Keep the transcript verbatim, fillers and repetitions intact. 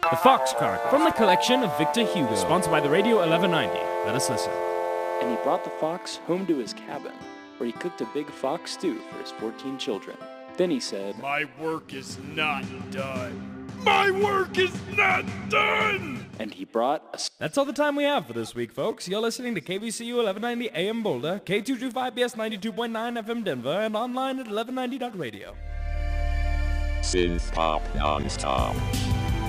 The Foxcart, from the collection of Victor Hugo, sponsored by the Radio eleven ninety. Let us listen. And he brought the fox home to his cabin, where he cooked a big fox stew for his fourteen children. Then he said, "My work is not done. My work is not done!" And he brought a... That's all the time we have for this week, folks. You're listening to K B C U eleven ninety A M Boulder, K two twenty-five B S ninety-two point nine F M Denver, and online at eleven ninety dot radio. Synth Pop Non-Stop.